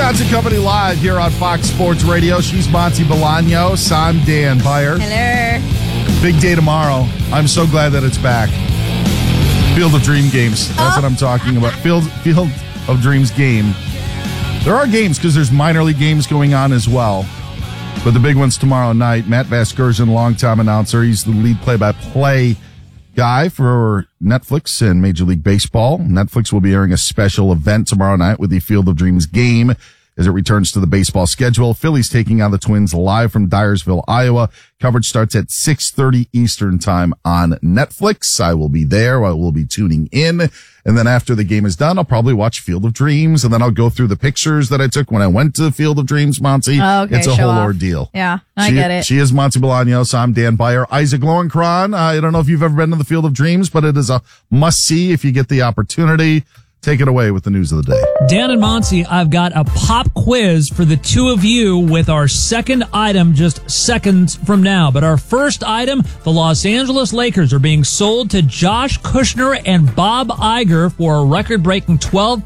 Johnson Company live here on Fox Sports Radio. She's Monty Bolaños. I'm Dan Beyer. Hello. Big day tomorrow. I'm so glad that it's back. Field of Dream games. That's what I'm talking about. Field of Dreams game. There are games because there's minor league games going on as well. But the big one's tomorrow night. Matt Vasgersian, longtime announcer. He's the lead play-by-play guy for Netflix and Major League Baseball. Netflix will be airing a special event tomorrow night with the Field of Dreams game as it returns to the baseball schedule. Phillies taking on the Twins live from Dyersville, Iowa. Coverage starts at 6:30 Eastern time on Netflix. I will be there. I will be tuning in. And then after the game is done, I'll probably watch Field of Dreams, and then I'll go through the pictures that I took when I went to the Field of Dreams, Monty. Oh, okay, it's a whole ordeal. Yeah, I get it. She is Monty Bolaños. I'm Dan Beyer. Isaac Lowenkron. I don't know if you've ever been to the Field of Dreams, but it is a must-see if you get the opportunity. Take it away with the news of the day. Dan and Monty, I've got a pop quiz for the two of you with our second item just seconds from now. But our first item, the Los Angeles Lakers are being sold to Josh Kushner and Bob Iger for a record-breaking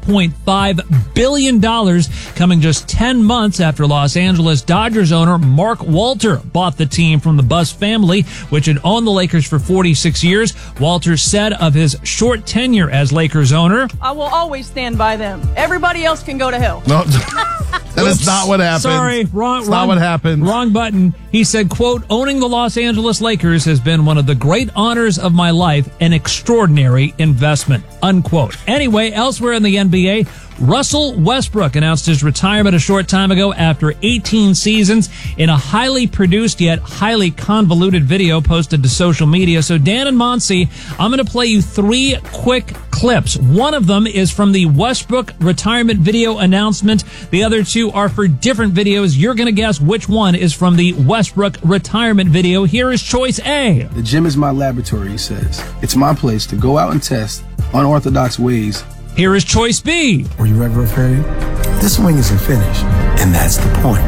$12.5 billion, coming just 10 months after Los Angeles Dodgers owner Mark Walter bought the team from the Buss family, which had owned the Lakers for 46 years. Walter said of his short tenure as Lakers owner, "I will always stand by them. Everybody else can go to hell." No, that is not what happened. Sorry, wrong. Not what happened. Wrong button. He said, quote, "Owning the Los Angeles Lakers has been one of the great honors of my life, an extraordinary investment," unquote. Anyway, elsewhere in the NBA, Russell Westbrook announced his retirement a short time ago after 18 seasons in a highly produced yet highly convoluted video posted to social media. So Dan and Monty, I'm going to play you 3 quick clips. One of them is from the Westbrook retirement video announcement. The other 2 are for different videos. You're going to guess which one is from the Westbrook retirement video. Here is choice A. "The gym is my laboratory," he says. "It's my place to go out and test unorthodox ways." Here is choice B. "Were you ever afraid? This swing isn't finished, and that's the point."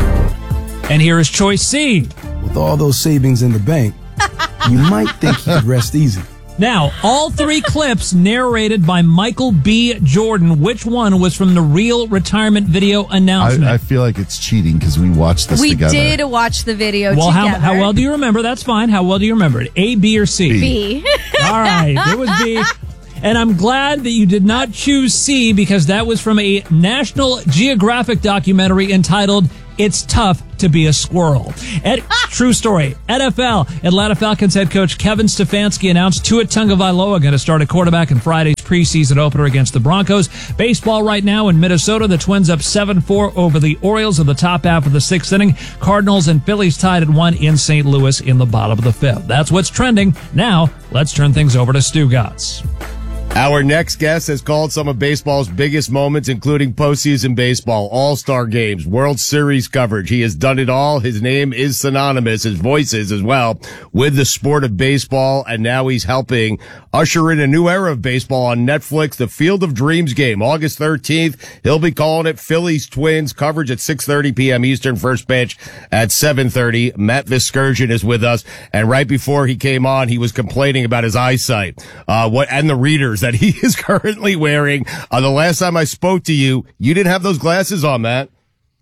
And here is choice C. "With all those savings in the bank, you might think you could rest easy." Now, all 3 clips narrated by Michael B. Jordan. Which one was from the real retirement video announcement? I feel like it's cheating because we watched this together. We did watch the video well, together. how well do you remember? That's fine. How well do you remember it? A, B, or C? B. All right. It was B. And I'm glad that you did not choose C because that was from a National Geographic documentary entitled "It's Tough to Be a Squirrel." True story. NFL. Atlanta Falcons head coach Kevin Stefanski announced Tua Tagovailoa going to start at quarterback in Friday's preseason opener against the Broncos. Baseball right now in Minnesota. The Twins up 7-4 over the Orioles in the top half of the 6th inning. Cardinals and Phillies tied at 1 in St. Louis in the bottom of the 5th. That's what's trending. Now, let's turn things over to Stu Gatz. Our next guest has called some of baseball's biggest moments, including postseason baseball, all-star games, World Series coverage. He has done it all. His name is synonymous, his voice is as well, with the sport of baseball, and now he's helping usher in a new era of baseball on Netflix, the Field of Dreams game, August 13th. He'll be calling it Phillies Twins, coverage at 6:30 p.m. Eastern, first pitch at 7:30. Matt Vasgersian is with us, and right before he came on, he was complaining about his eyesight, and the readers that he is currently wearing. The last time I spoke to you, you didn't have those glasses on, Matt.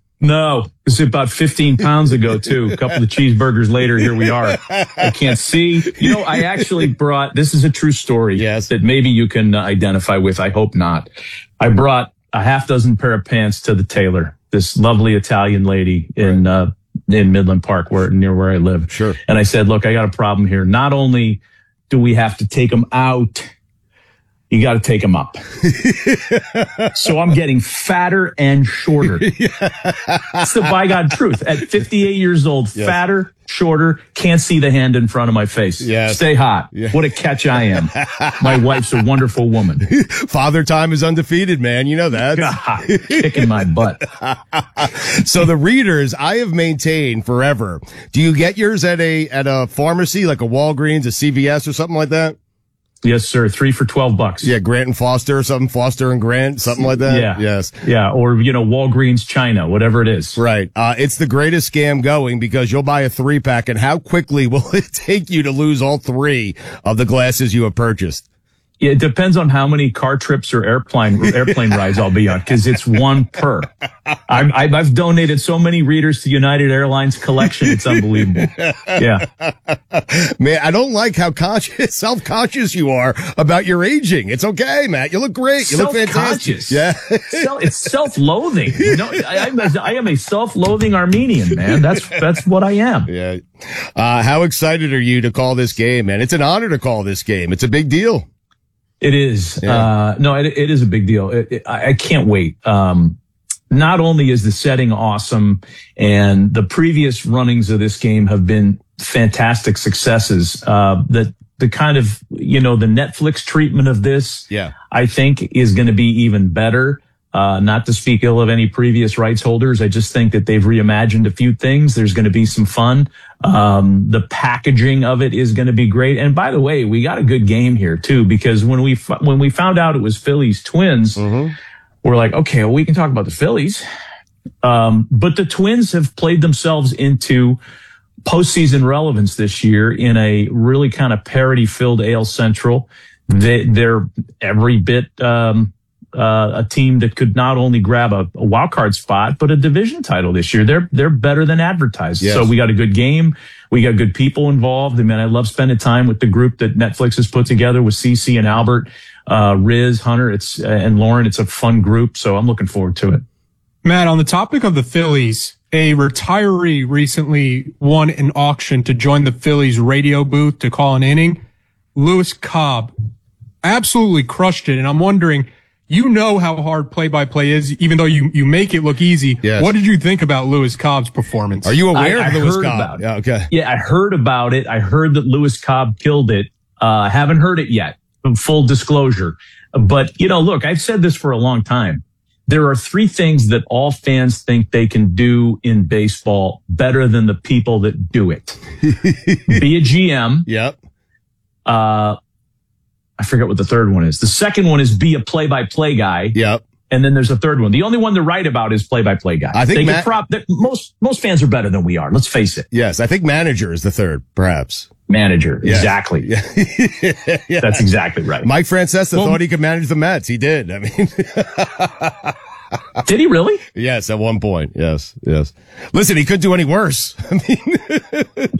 No, it's about 15 pounds ago, too. A couple of cheeseburgers later, here we are. I can't see. You know, I actually brought, this is a true story. Yes. That maybe you can identify with. I hope not. I brought a half dozen pair of pants to the tailor, this lovely Italian lady in Midland Park, near where I live. Sure. And I said, look, I got a problem here. Not only do we have to take them out, you got to take them up. So I'm getting fatter and shorter. It's the by God truth. At 58 years old, yes. Fatter, shorter, can't see the hand in front of my face. Yes. Stay hot. Yeah. What a catch I am. My wife's a wonderful woman. Father time is undefeated, man. You know that. Kicking my butt. So the readers, I have maintained forever. Do you get yours at a pharmacy, like a Walgreens, a CVS or something like that? Yes, sir. 3 for $12. Yeah, Grant and Foster or something, Foster and Grant, something like that. Yeah. Yes. Yeah. Or, Walgreens China, whatever it is. Right. It's the greatest scam going because you'll buy a 3-pack and how quickly will it take you to lose all 3 of the glasses you have purchased? Yeah, it depends on how many car trips or airplane rides I'll be on, because it's one per. I've donated so many readers to United Airlines collection. It's unbelievable. Yeah. Man, I don't like how self-conscious you are about your aging. It's okay, Matt. You look great. You look fantastic. Yeah. It's self-loathing. I am a self-loathing Armenian, man. That's what I am. Yeah. How excited are you to call this game, man? It's an honor to call this game. It's a big deal. It is. Yeah. It is a big deal. I can't wait. Not only is the setting awesome, and the previous runnings of this game have been fantastic successes, the kind of, the Netflix treatment of this, I think is going to be even better. Not to speak ill of any previous rights holders. I just think that they've reimagined a few things. There's going to be some fun. The packaging of it is going to be great. And by the way, we got a good game here too, because when we found out it was Phillies Twins, we're like, okay, well, we can talk about the Phillies. But the Twins have played themselves into postseason relevance this year in a really kind of parity-filled AL Central. They're every bit, a team that could not only grab a wild card spot, but a division title this year. They're better than advertised. Yes. So we got a good game. We got good people involved. I mean, I love spending time with the group that Netflix has put together with CeCe and Albert, Riz, Hunter, and Lauren. It's a fun group. So I'm looking forward to it. Matt, on the topic of the Phillies, a retiree recently won an auction to join the Phillies radio booth to call an inning. Lewis Cobb absolutely crushed it. And I'm wondering, how hard play-by-play is, even though you make it look easy. Yes. What did you think about Lewis Cobb's performance? Are you aware of Lewis Cobb? About it. Yeah, okay. Yeah, I heard about it. I heard that Lewis Cobb killed it. Haven't heard it yet. Full disclosure. But, look, I've said this for a long time. There are three things that all fans think they can do in baseball better than the people that do it. Be a GM. Yep. I forget what the third one is. The second one is be a play-by-play guy. Yep. And then there's a third one. The only one to write about is play-by-play guy. I think most fans are better than we are. Let's face it. Yes, I think manager is the third, perhaps. Manager, yes. Exactly. Yeah. That's exactly right. Mike Francesa thought he could manage the Mets. He did. I mean, did he really? Yes, at one point. Yes. Listen, he couldn't do any worse. I mean,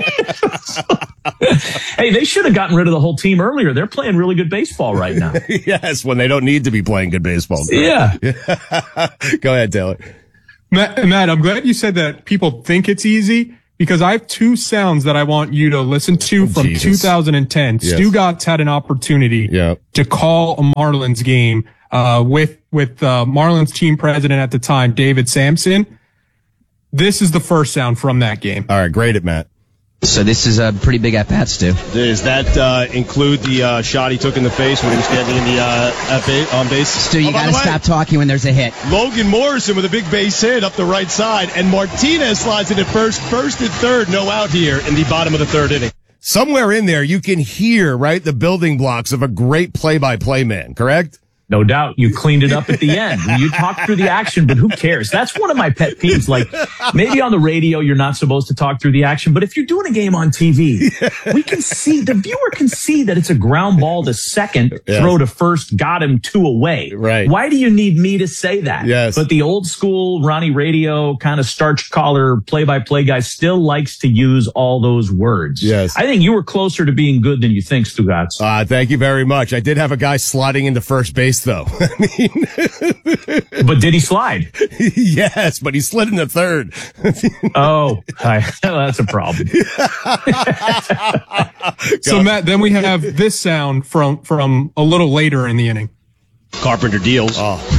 hey, they should have gotten rid of the whole team earlier. They're playing really good baseball right now. Yes, when they don't need to be playing good baseball. Yeah. Go ahead, Taylor. Matt, I'm glad you said that people think it's easy, because I have two sounds that I want you to listen to from 2010. Yes. Stugotz had an opportunity to call a Marlins game with Marlins team president at the time, David Sampson. This is the first sound from that game. All right, grade it, Matt. So this is a pretty big at-bat, Stu. Does that include the shot he took in the face when he was standing in the on base? Stu, you got to stop talking when there's a hit. Logan Morrison with a big base hit up the right side, and Martinez slides it at first and third, no out here in the bottom of the third inning. Somewhere in there, you can hear, right, the building blocks of a great play-by-play man, correct? No doubt. You cleaned it up at the end. You talked through the action, but who cares? That's one of my pet peeves. Like, maybe on the radio, you're not supposed to talk through the action, but if you're doing a game on TV, we can see, the viewer can see that it's a ground ball to second, throw to first, got him 2 away. Right. Why do you need me to say that? Yes. But the old school Ronnie Radio kind of starch collar play-by-play guy still likes to use all those words. Yes. I think you were closer to being good than you think, Stugotz. Thank you very much. I did have a guy sliding into first base, though. I mean, but did he slide? Yes, but he slid into third. That's a problem. So Matt, then we have this sound from a little later in the inning. Carpenter deals.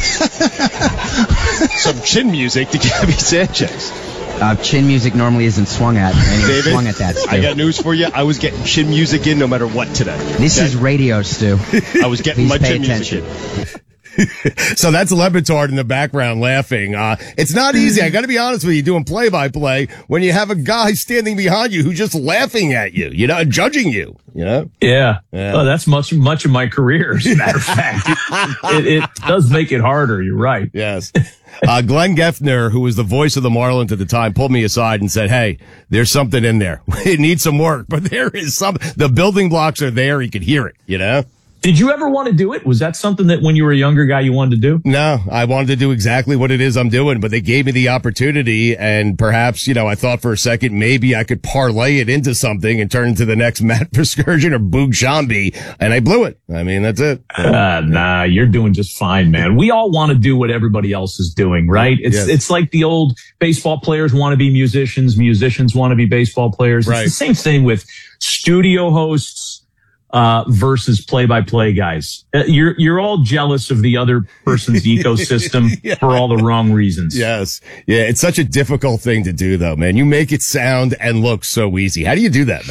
Some chin music to Gabby Sanchez. Chin music normally isn't swung at. And David, swung at that, Stu. I got news for you. I was getting chin music in no matter what today. This is radio, Stu. I was getting my chin music in. So that's Le Batard in the background laughing. It's not easy. I got to be honest with you, doing play-by-play when you have a guy standing behind you who's just laughing at you, judging you, Yeah. Oh, that's much of my career, as a matter of fact. It does make it harder. You're right. Yes. Glenn Geffner, who was the voice of the Marlins at the time, pulled me aside and said, hey, there's something in there. It needs some work, but there is some. The building blocks are there. You can hear it, Did you ever want to do it? Was that something that when you were a younger guy you wanted to do? No, I wanted to do exactly what it is I'm doing, but they gave me the opportunity, and perhaps, I thought for a second maybe I could parlay it into something and turn into the next Matt Vasgersian or Boog Shambi, and I blew it. I mean, that's it. Nah, you're doing just fine, man. We all want to do what everybody else is doing, right? It's like the old baseball players want to be musicians want to be baseball players. Right. It's the same thing with studio hosts versus play-by-play guys. You're all jealous of the other person's ecosystem for all the wrong reasons. Yes. Yeah, it's such a difficult thing to do, though, man. You make it sound and look so easy. How do you do that,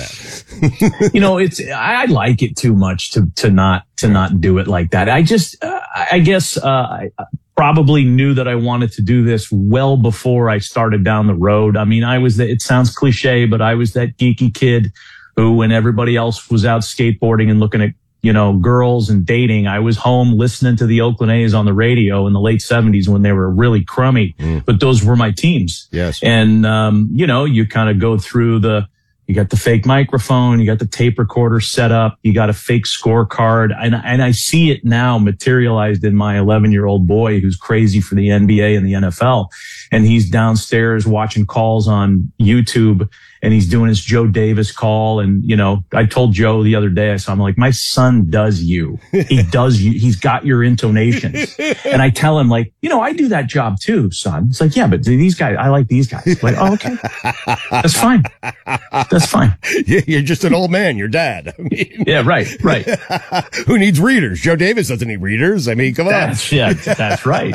man? I like it too much to not do it like that. I guess I probably knew that I wanted to do this well before I started down the road. I mean, it sounds cliche, but I was that geeky kid who, when everybody else was out skateboarding and looking at, girls and dating, I was home listening to the Oakland A's on the radio in the late 70s when they were really crummy. But those were my teams. Yes. And, you kind of go through you got the fake microphone, you got the tape recorder set up, you got a fake scorecard. And I see it now materialized in my 11-year-old boy who's crazy for the NBA and the NFL. And he's downstairs watching calls on YouTube, and he's doing his Joe Davis call. And, I told Joe the other day, I'm like, my son does you. He does you. He's got your intonations. And I tell him, like, I do that job too, son. It's like, yeah, but these guys, I like these guys. Like, oh, okay. That's fine. That's fine. Yeah, you're just an old man, your dad. I mean, yeah, right. Who needs readers? Joe Davis doesn't need readers. I mean, come on. That's right.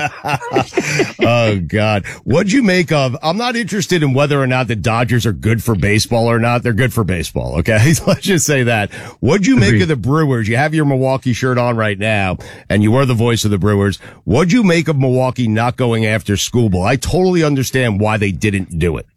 Oh, God. What'd you make of, I'm not interested in whether or not the Dodgers are good for baseball or not. They're good for baseball, okay? Let's just say that. What'd you make of the Brewers? You have your Milwaukee shirt on right now, and you are the voice of the Brewers. What'd you make of Milwaukee not going after Skubal? I totally understand why they didn't do it.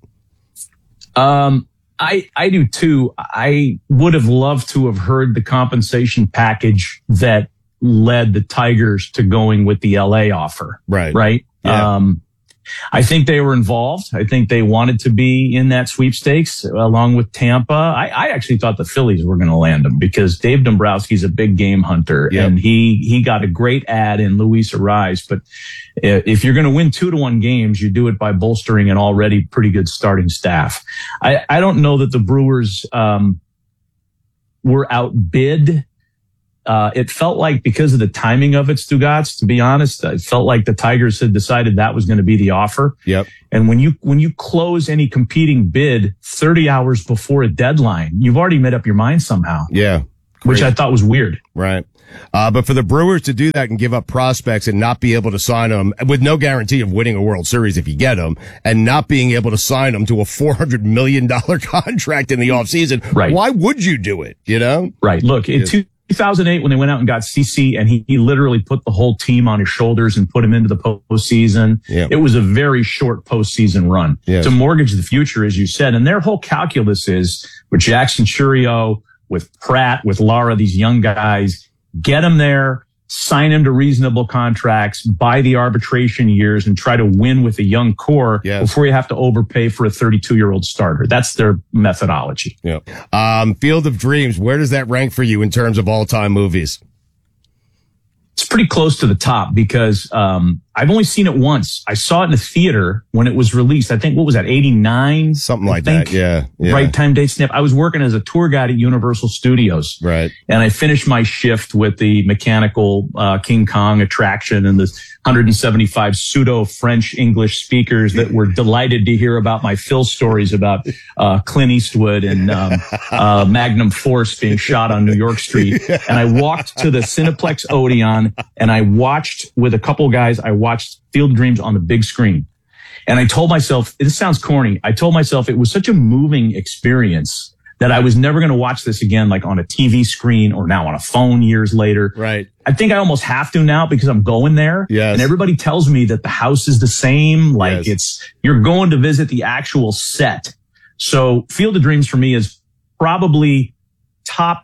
I do too. I would have loved to have heard the compensation package that led the Tigers to going with the LA offer. Right. Yeah. I think they were involved. I think they wanted to be in that sweepstakes along with Tampa. I actually thought the Phillies were going to land them because Dave Dombrowski's a big game hunter, and he got a great ad in Luis Arraez. But if you're going to win 2-1 games, you do it by bolstering an already pretty good starting staff. I don't know that the Brewers were outbid. It felt like, because of the timing of it, Stugotz, to be honest, it felt like the Tigers had decided that was going to be the offer. Yep. And when you close any competing bid 30 hours before a deadline, you've already made up your mind somehow. Yeah. Which I thought was weird. Right. But for the Brewers to do that and give up prospects and not be able to sign them with no guarantee of winning a World Series if you get them, and not being able to sign them to a $400 million contract in the offseason, right? Why would you do it? Right. Look, in 2008, when they went out and got CC, and he literally put the whole team on his shoulders and put him into the postseason. Yeah. It was a very short postseason run to mortgage the future, as you said. And their whole calculus is with Jackson Churio, with Pratt, with Lara, these young guys, get them there, sign them to reasonable contracts, buy the arbitration years, and try to win with a young core before you have to overpay for a 32-year-old starter. That's their methodology. Yeah. Field of Dreams, where does that rank for you in terms of all-time movies? It's pretty close to the top because I've only seen it once. I saw it in the theater when it was released. I think, what was that, 89? Something like that, yeah. Right time, date, snap. I was working as a tour guide at Universal Studios. Right. And I finished my shift with the mechanical King Kong attraction and the 175 pseudo-French English speakers that were delighted to hear about my Phil stories about Clint Eastwood and Magnum Force being shot on New York Street. And I walked to the Cineplex Odeon, and I watched, with a couple guys, I watched Field of Dreams on the big screen. And I told myself, this sounds corny, I told myself it was such a moving experience that I was never going to watch this again, like on a TV screen or now on a phone years later. Right. I think I almost have to now because I'm going there. Yes. And everybody tells me that the house is the same. Like you're going to visit the actual set. So Field of Dreams for me is probably top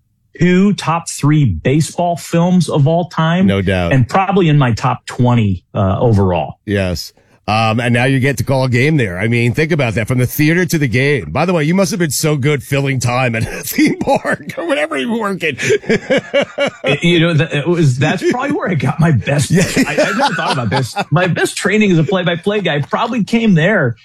3 baseball films of all time. No doubt. And probably in my top 20 overall. Yes. And now you get to call a game there. I mean, think about that, from the theater to the game. By the way, you must have been so good filling time at a theme park or whatever you were working. That's probably where I got my best. I never thought about this. My best training as a play-by-play guy probably came there.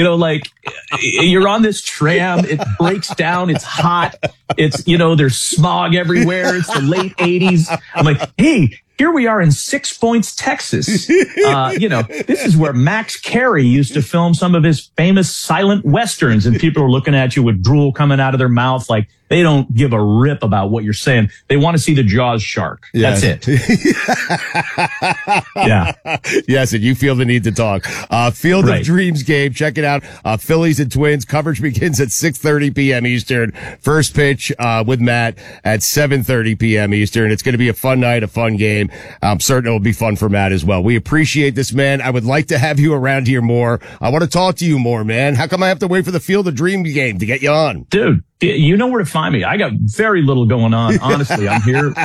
You're on this tram, it breaks down, it's hot, there's smog everywhere, it's the late 80s. I'm like, hey, here we are in 6 Points, Texas. This is where Max Carey used to film some of his famous silent westerns, and people are looking at you with drool coming out of their mouth like they don't give a rip about what you're saying. They want to see the Jaws shark. Yes. That's it. Yeah. Yes, and you feel the need to talk. Field of Dreams game. Check it out. Phillies and Twins. Coverage begins at 6:30 p.m. Eastern. First pitch with Matt at 7:30 p.m. Eastern. It's going to be a fun night, a fun game. I'm certain it will be fun for Matt as well. We appreciate this, man. I would like to have you around here more. I want to talk to you more, man. How come I have to wait for the Field of Dreams game to get you on? Dude, you know where to find me. I got very little going on. Honestly, I'm here.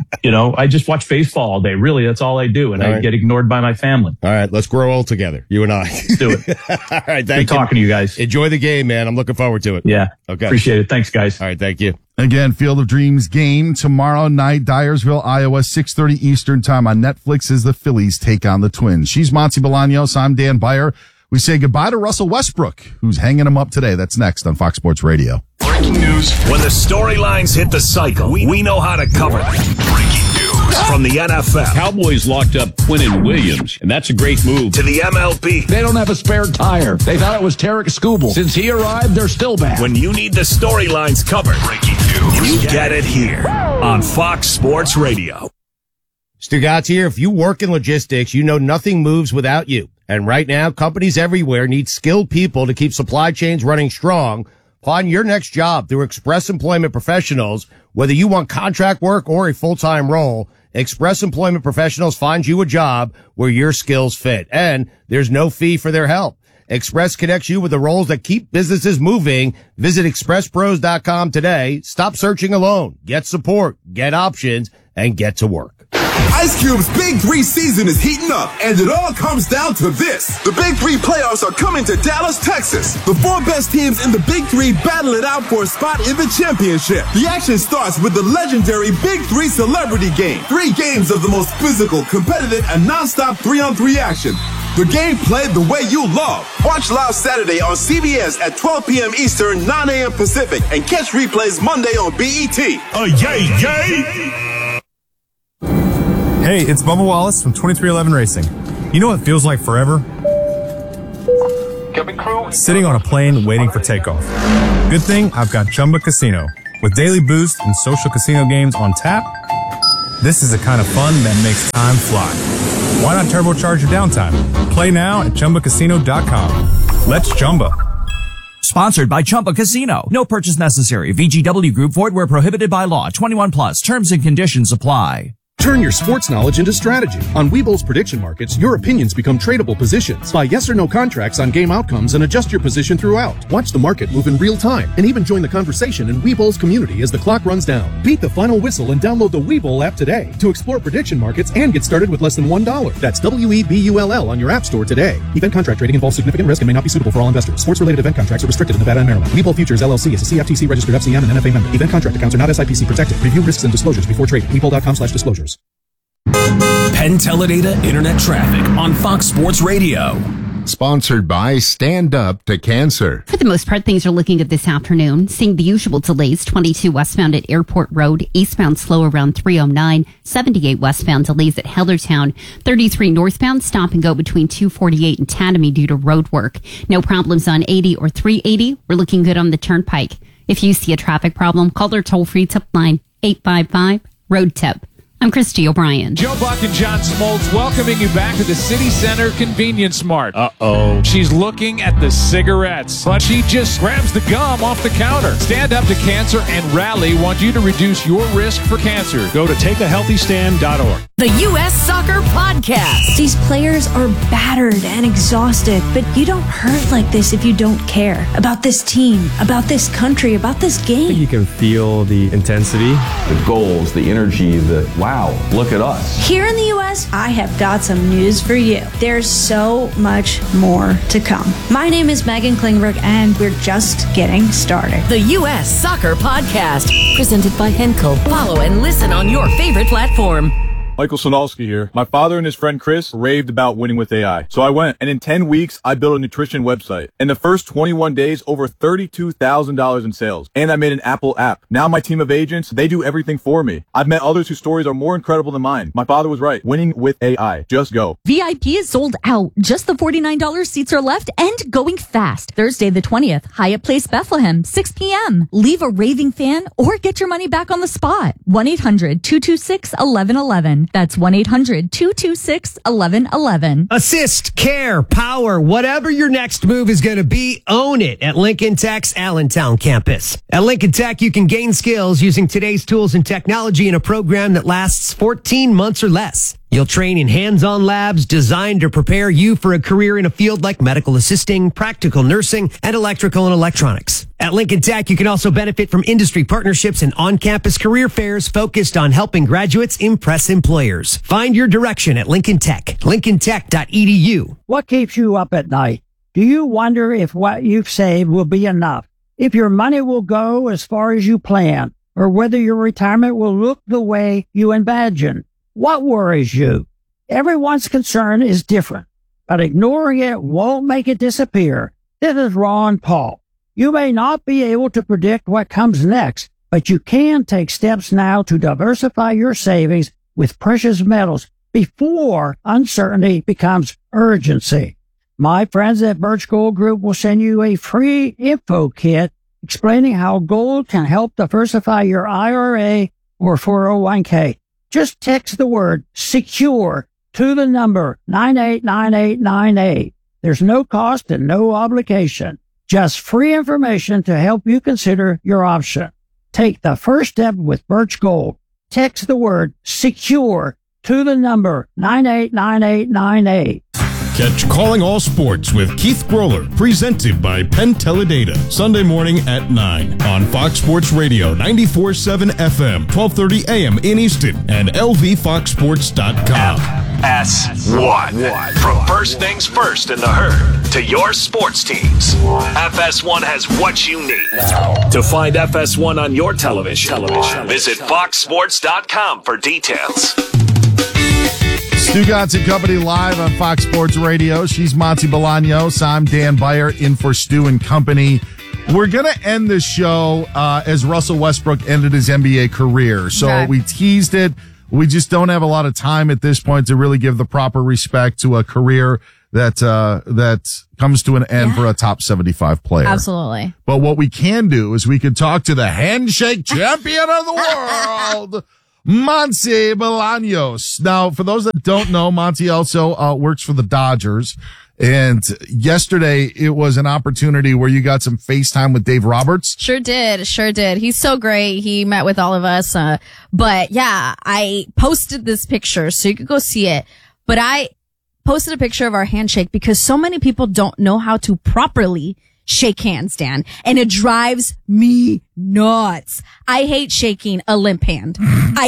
I just watch baseball all day. Really, that's all I do. And I get ignored by my family. All right. Let's grow old together. You and I. Let's do it. All right. Good talking to you guys. Enjoy the game, man. I'm looking forward to it. Yeah. Okay. Appreciate it. Thanks, guys. All right. Thank you. Again, Field of Dreams game tomorrow night, Dyersville, Iowa, 6:30 Eastern time on Netflix as the Phillies take on the Twins. She's Monty Bolaños. I'm Dan Beyer. We say goodbye to Russell Westbrook, who's hanging him up today. That's next on Fox Sports Radio. Breaking news. When the storylines hit the cycle, we know how to cover them. Breaking news from the NFL. Cowboys locked up Quinnen Williams, and that's a great move. To the MLB. They don't have a spare tire. They thought it was Tarek Skubal. Since he arrived, they're still bad. When you need the storylines covered, breaking news, you get it here on Fox Sports Radio. Stugatz here. If you work in logistics, you know nothing moves without you. And right now, companies everywhere need skilled people to keep supply chains running strong. Find your next job through Express Employment Professionals. Whether you want contract work or a full-time role, Express Employment Professionals finds you a job where your skills fit. And there's no fee for their help. Express connects you with the roles that keep businesses moving. Visit expresspros.com today. Stop searching alone. Get support, get options, and get to work. Ice Cube's Big 3 season is heating up, and it all comes down to this. The Big 3 playoffs are coming to Dallas, Texas. The 4 best teams in the Big 3 battle it out for a spot in the championship. The action starts with the legendary Big 3 Celebrity Game. 3 games of the most physical, competitive, and nonstop 3-on-3 action. The game played the way you love. Watch live Saturday on CBS at 12 p.m. Eastern, 9 a.m. Pacific, and catch replays Monday on BET. Yay! Hey, it's Bubba Wallace from 2311 Racing. You know what feels like forever? Sitting on a plane waiting for takeoff. Good thing I've got Chumba Casino. With daily boost and social casino games on tap, this is the kind of fun that makes time fly. Why not turbocharge your downtime? Play now at ChumbaCasino.com. Let's Chumba. Sponsored by Chumba Casino. No purchase necessary. VGW Group. Void where prohibited by law. 21 plus. Terms and conditions apply. Turn your sports knowledge into strategy. On Webull's prediction markets, your opinions become tradable positions. Buy yes or no contracts on game outcomes and adjust your position throughout. Watch the market move in real time and even join the conversation in Webull's community as the clock runs down. Beat the final whistle and download the Webull app today to explore prediction markets and get started with less than $1. That's WEBULL on your app store today. Event contract trading involves significant risk and may not be suitable for all investors. Sports-related event contracts are restricted in Nevada and Maryland. Webull Futures LLC is a CFTC registered FCM and NFA member. Event contract accounts are not SIPC protected. Review risks and disclosures before trading. Webull.com/disclosures. Penn Teledata Internet Traffic on Fox Sports Radio. Sponsored by Stand Up to Cancer. For the most part, things are looking good this afternoon. Seeing the usual delays, 22 westbound at Airport Road, eastbound slow around 309, 78 westbound delays at Hellertown, 33 northbound stop and go between 248 and Tatamy due to road work. No problems on 80 or 380. We're looking good on the Turnpike. If you see a traffic problem, call their toll-free tip line, 855-ROAD-TIP. I'm Christy O'Brien. Joe Buck and John Smoltz welcoming you back to the City Center Convenience Mart. Uh-oh. She's looking at the cigarettes, but she just grabs the gum off the counter. Stand Up to Cancer and Rally want you to reduce your risk for cancer. Go to takeahealthystand.org. The U.S. Soccer Podcast. These players are battered and exhausted, but you don't hurt like this if you don't care about this team, about this country, about this game. I think you can feel the intensity, the goals, the energy, the wow. wow, look at us. Here in the U.S., I have got some news for you. There's so much more to come. My name is Megan Klingberg, and we're just getting started. The U.S. Soccer Podcast, presented by Henkel. Follow and listen on your favorite platform. Michael Sonalski here. My father and his friend Chris raved about winning with AI. So I went, and in 10 weeks, I built a nutrition website. In the first 21 days, over $32,000 in sales. And I made an Apple app. Now my team of agents, they do everything for me. I've met others whose stories are more incredible than mine. My father was right. Winning with AI. Just go. VIP is sold out. Just the $49 seats are left and going fast. Thursday the 20th, Hyatt Place, Bethlehem, 6 p.m. Leave a raving fan or get your money back on the spot. 1-800-226-1111. That's 1-800-226-1111. Assist, care, power, whatever your next move is going to be, own it at Lincoln Tech's Allentown campus. At Lincoln Tech, you can gain skills using today's tools and technology in a program that lasts 14 months or less. You'll train in hands-on labs designed to prepare you for a career in a field like medical assisting, practical nursing, and electrical and electronics. At Lincoln Tech, you can also benefit from industry partnerships and on-campus career fairs focused on helping graduates impress employers. Find your direction at Lincoln Tech. LincolnTech.edu. What keeps you up at night? Do you wonder if what you've saved will be enough? If your money will go as far as you plan? Or whether your retirement will look the way you imagine? What worries you? Everyone's concern is different, but ignoring it won't make it disappear. This is Ron Paul. You may not be able to predict what comes next, but you can take steps now to diversify your savings with precious metals before uncertainty becomes urgency. My friends at Birch Gold Group will send you a free info kit explaining how gold can help diversify your IRA or 401k. Just text the word SECURE to the number 989898. There's no cost and no obligation. Just free information to help you consider your option. Take the first step with Birch Gold. Text the word SECURE to the number 989898. Catch Calling All Sports with Keith Groller, presented by Penn Teledata, Sunday morning at 9 on Fox Sports Radio, 94.7 FM, 12:30 a.m. in Easton, and lvfoxsports.com. FS1. From first things first in the herd to your sports teams, FS1 has what you need. To find FS1 on your television, visit foxsports.com for details. Stugotz and Company live on Fox Sports Radio. She's Monty Bolaños. I'm Dan Beyer in for Stu and Company. We're going to end this show as Russell Westbrook ended his NBA career. So we teased it. We just don't have a lot of time at this point to really give the proper respect to a career that comes to an end for a top 75 player. Absolutely. But what we can do is we can talk to the handshake champion of the world, Monty Bolaños. Now, for those that don't know, Monty also works for the Dodgers. And yesterday, it was an opportunity where you got some FaceTime with Dave Roberts. Sure did. He's so great. He met with all of us. But yeah, I posted this picture so you could go see it. But I posted a picture of our handshake because so many people don't know how to properly shake hands, Dan. And it drives me nuts. I hate shaking a limp hand.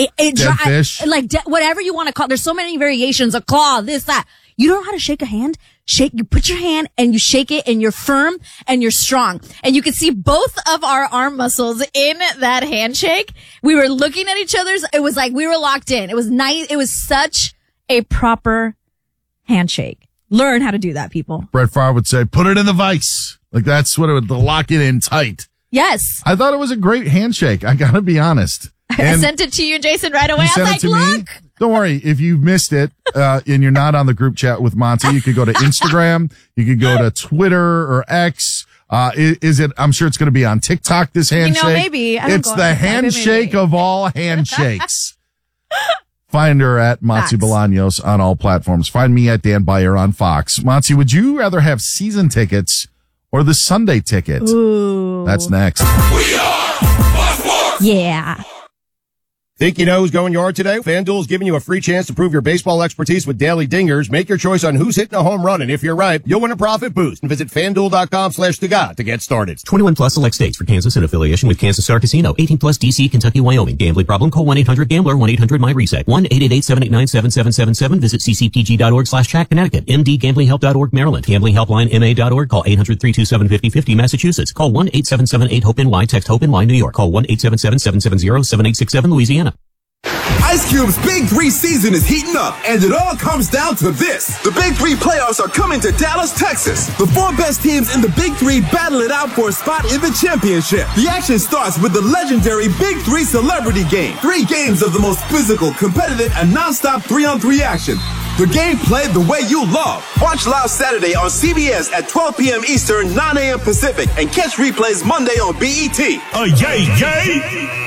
Whatever you want to call it. There's so many variations, a claw, this, that. You don't know how to shake a hand? You put your hand and you shake it and you're firm and you're strong. And you can see both of our arm muscles in that handshake. We were looking at each other's. It was like we were locked in. It was nice. It was such a proper handshake. Learn how to do that, people. Brett Favre would say, put it in the vice. Like that's what it would, lock it in tight. Yes. I thought it was a great handshake. I gotta be honest. I sent it to you, Jason, right away. I was like, look. Don't worry. If you missed it, and you're not on the group chat with Monty, you could go to Instagram. You could go to Twitter or X. Is it? I'm sure it's going to be on TikTok, this handshake. Maybe. It's the handshake of all handshakes. Find her at Monty Bolaños on all platforms. Find me at Dan Beyer on Fox. Monty, would you rather have season tickets or the Sunday ticket? Ooh. That's next. Yeah. Think you know who's going yard today? FanDuel is giving you a free chance to prove your baseball expertise with daily dingers. Make your choice on who's hitting a home run, and if you're right, you'll win a profit boost. And visit FanDuel.com/Taga to get started. 21 plus select states for Kansas in affiliation with Kansas Star Casino. 18 plus DC, Kentucky, Wyoming. Gambling problem? Call 1-800-GAMBLER, 1-800-MyReset. 1-888-789-7777. Visit ccpg.org/chat, Connecticut. mdgamblinghelp.org, Maryland. Gamblinghelpline.ma.org. Call 800-327-5050, Massachusetts. Call 1-877-8-HOPE-NY. Text HOPE-NY, New York. Call 1-877-770-7867, Louisiana. Ice Cube's Big 3 season is heating up, and it all comes down to this. The Big 3 playoffs are coming to Dallas, Texas. The 4 best teams in the Big 3 battle it out for a spot in the championship. The action starts with the legendary Big 3 Celebrity Game. 3 games of the most physical, competitive, and non-stop 3-on-3 action. The game played the way you love. Watch live Saturday on CBS at 12 p.m. Eastern, 9 a.m. Pacific, and catch replays Monday on BET. Yay!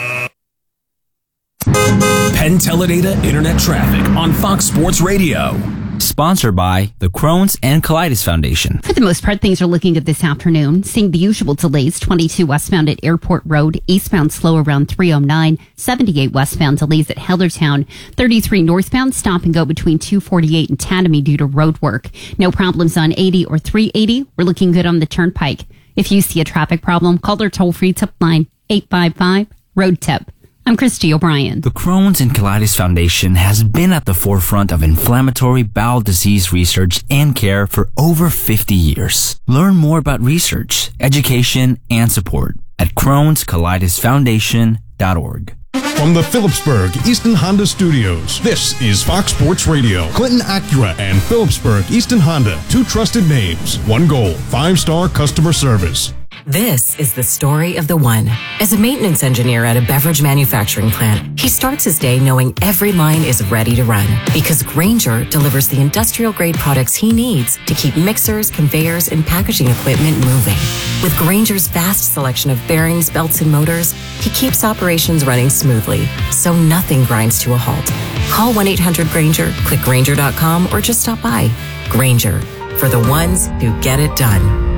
Penn Teledata Internet Traffic on Fox Sports Radio. Sponsored by the Crohn's and Colitis Foundation. For the most part, things are looking good this afternoon. Seeing the usual delays, 22 westbound at Airport Road, eastbound slow around 309, 78 westbound delays at Hellertown, 33 northbound stop and go between 248 and Tatamy due to road work. No problems on 80 or 380. We're looking good on the Turnpike. If you see a traffic problem, call their toll-free tip line, 855-ROAD-TIP. I'm Christy O'Brien. The Crohn's and Colitis Foundation has been at the forefront of inflammatory bowel disease research and care for over 50 years. Learn more about research, education, and support at Crohn'sColitisFoundation.org. From the Phillipsburg Easton Honda Studios, this is Fox Sports Radio. Clinton Acura and Phillipsburg Easton Honda, 2 trusted names, 1 goal, 5-star customer service. This is the story of the one. As a maintenance engineer at a beverage manufacturing plant, he starts his day knowing every line is ready to run because Grainger delivers the industrial-grade products he needs to keep mixers, conveyors, and packaging equipment moving. With Grainger's vast selection of bearings, belts, and motors, he keeps operations running smoothly, so nothing grinds to a halt. Call 1-800-GRAINGER, click Grainger.com, or just stop by. Grainger, for the ones who get it done.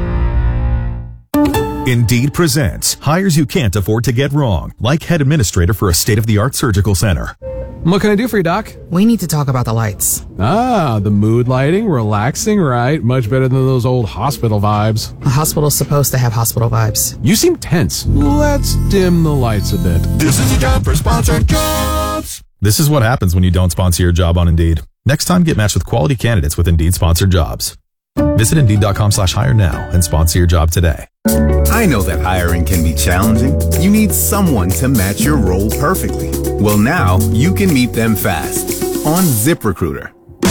Indeed presents hires you can't afford to get wrong, like head administrator for a state-of-the-art surgical center. What can I do for you, Doc? We need to talk about the lights. Ah, the mood lighting, relaxing, right? Much better than those old hospital vibes. A hospital's supposed to have hospital vibes. You seem tense. Let's dim the lights a bit. This is your job for sponsored jobs. This is what happens when you don't sponsor your job on Indeed. Next time, get matched with quality candidates with Indeed sponsored jobs. Visit Indeed.com/hire now and sponsor your job today. I know that hiring can be challenging. You need someone to match your role perfectly. Well, now you can meet them fast on ZipRecruiter.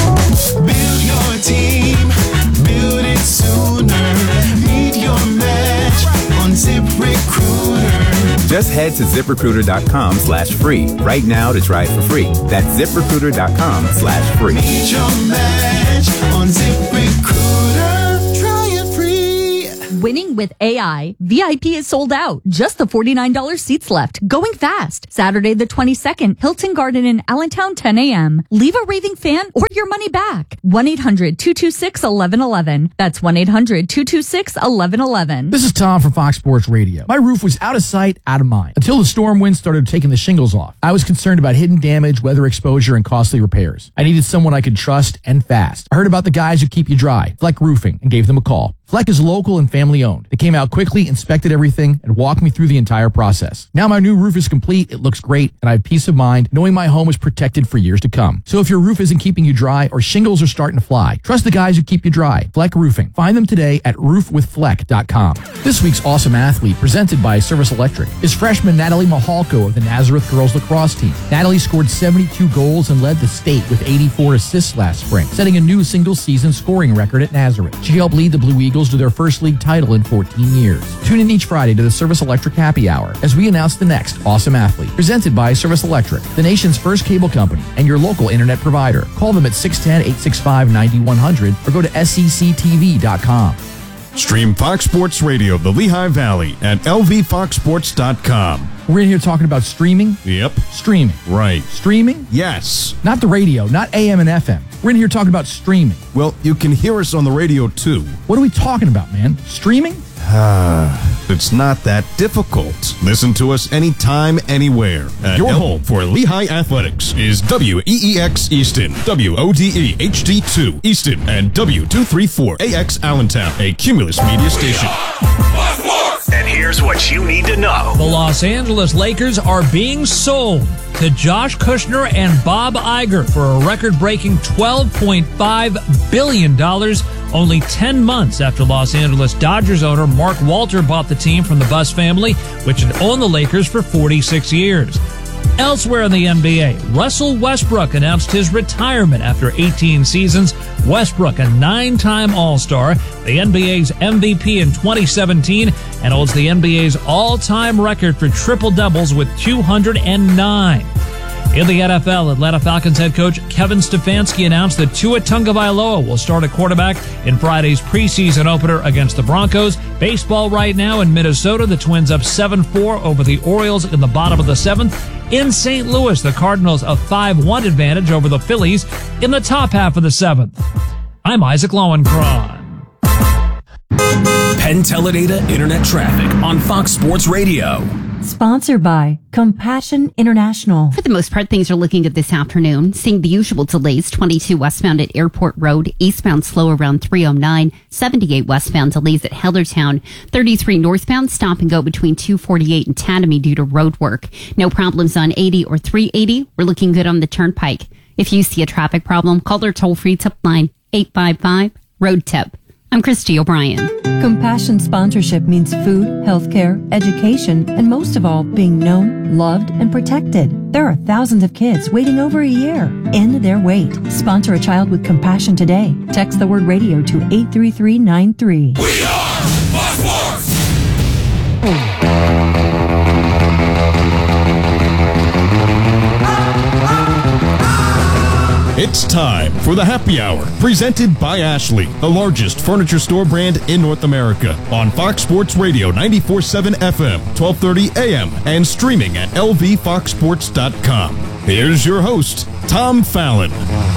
Build your team, build it sooner. Meet your match on ZipRecruiter. Just head to ZipRecruiter.com/free right now to try it for free. That's ZipRecruiter.com/free. Meet your match on ZipRecruiter. Try it free. Winning with AI. VIP is sold out. Just the $49 seats left. Going fast. Saturday the 22nd, Hilton Garden in Allentown, 10 a.m. Leave a raving fan or your money back. 1-800-226-1111. That's 1-800-226-1111. This is Tom from Fox Sports Radio. My roof was out of sight, out of mind, until the storm winds started taking the shingles off. I was concerned about hidden damage, weather exposure, and costly repairs. I needed someone I could trust and fast. I heard about the guys who keep you dry, Fleck Roofing, and gave them a call. Fleck is local and family owned. They came out quickly, inspected everything, and walked me through the entire process. Now my new roof is complete, it looks great, and I have peace of mind knowing my home is protected for years to come. So if your roof isn't keeping you dry or shingles are starting to fly, trust the guys who keep you dry. Fleck Roofing. Find them today at roofwithfleck.com. This week's Awesome Athlete, presented by Service Electric, is freshman Natalie Mahalko of the Nazareth girls lacrosse team. Natalie scored 72 goals and led the state with 84 assists last spring, setting a new single-season scoring record at Nazareth. She helped lead the Blue Eagles to their first league title in 14 years. Tune in each Friday to the Service Electric Happy Hour as we announce the next Awesome Athlete, presented by Service Electric, the nation's first cable company and your local internet provider. Call them at 610-865-9100 or go to SECTV.com. Stream Fox Sports Radio, the Lehigh Valley at lvfoxsports.com. We're in here talking about streaming. Yep. Streaming. Right. Streaming? Yes. Not the radio, not AM and FM. We're in here talking about streaming. Well, you can hear us on the radio too. What are we talking about, man? Streaming? It's not that difficult. Listen to us anytime, anywhere. Your home for Lehigh Athletics is WEEX Easton, WODE HD2 Easton, and W234AX Allentown, a Cumulus media station. And here's what you need to know. The Los Angeles Lakers are being sold to Josh Kushner and Bob Iger for a record-breaking $12.5 billion, only 10 months after Los Angeles Dodgers owner Mark Walter bought the team from the Buss family, which had owned the Lakers for 46 years. Elsewhere in the NBA, Russell Westbrook announced his retirement after 18 seasons. Westbrook, a 9-time All-Star, the NBA's MVP in 2017, and holds the NBA's all-time record for triple-doubles with 209. In the NFL, Atlanta Falcons head coach Kevin Stefanski announced that Tua Tagovailoa will start at quarterback in Friday's preseason opener against the Broncos. Baseball right now in Minnesota, the Twins up 7-4 over the Orioles in the bottom of the 7th. In St. Louis, the Cardinals a 5-1 advantage over the Phillies in the top half of the 7th. I'm Isaac Lowenkron. Penn Teledata Internet Traffic on Fox Sports Radio. Sponsored by Compassion International. For the most part, things are looking good this afternoon. Seeing the usual delays, 22 westbound at Airport Road, eastbound slow around 309, 78 westbound delays at Hellertown, 33 northbound stop and go between 248 and Tatamy due to road work. No problems on 80 or 380. We're looking good on the Turnpike. If you see a traffic problem, call our toll-free tip line 855-ROAD-TIP. I'm Christy O'Brien. Compassion sponsorship means food, healthcare, education, and most of all, being known, loved, and protected. There are thousands of kids waiting over a year. End their wait. Sponsor a child with compassion today. Text the word radio to 83393. We are Fox Sports! It's time for the Happy Hour, presented by Ashley, the largest furniture store brand in North America, on Fox Sports Radio 94.7 FM, 1230 AM, and streaming at lvfoxsports.com. Here's your host, Tom Fallon.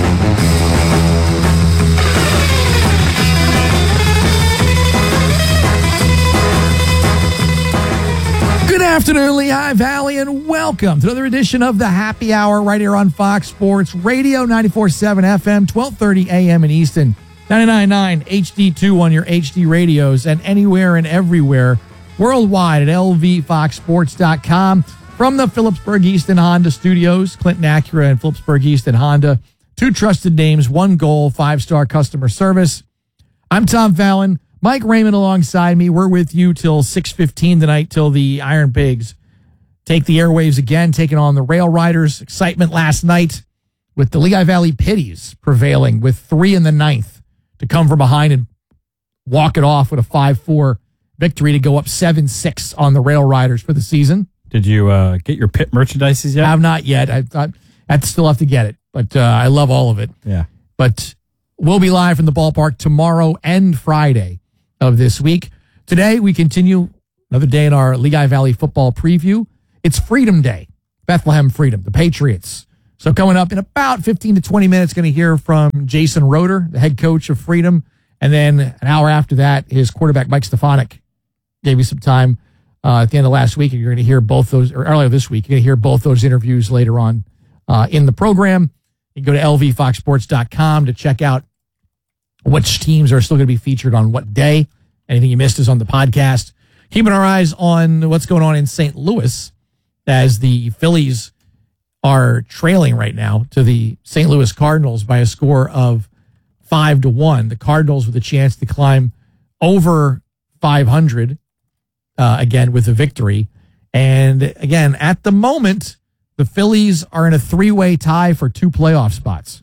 Good afternoon, Lehigh Valley, and welcome to another edition of the Happy Hour right here on Fox Sports Radio, 94.7 FM, 1230 AM in Easton, 99.9 HD2 on your HD radios, and anywhere and everywhere worldwide at lvfoxsports.com. From the Phillipsburg Easton Honda Studios, Clinton Acura and Phillipsburg Easton Honda, 2 trusted names, 1 goal, 5-star customer service. I'm Tom Fallon. Mike Raymond alongside me. We're with you till 6:15 tonight, till the Iron Pigs take the airwaves again, taking on the Rail Riders. Excitement last night with the Lehigh Valley Pitties prevailing with 3 in the 9th to come from behind and walk it off with a 5-4 victory to go up 7-6 on the Rail Riders for the season. Did you get your pit merchandises yet? I have not yet. I still have to get it, but I love all of it. Yeah. But we'll be live from the ballpark tomorrow and Friday of this week. Today, we continue another day in our Lehigh Valley football preview. It's Freedom Day, Bethlehem Freedom, the Patriots. So coming up in about 15 to 20 minutes, going to hear from Jason Roeder, the head coach of Freedom. And then an hour after that, his quarterback, Mike Stefanik, gave you some time at the end of last week. And you're going to hear both those, or earlier this week, you're going to hear both those interviews later on in the program. You can go to lvfoxsports.com to check out which teams are still going to be featured on what day. Anything you missed is on the podcast. Keeping our eyes on what's going on in St. Louis as the Phillies are trailing right now to the St. Louis Cardinals by a score of 5-1. The Cardinals with a chance to climb over 500 again with a victory. And again, at the moment, the Phillies are in a 3-way tie for 2 playoff spots.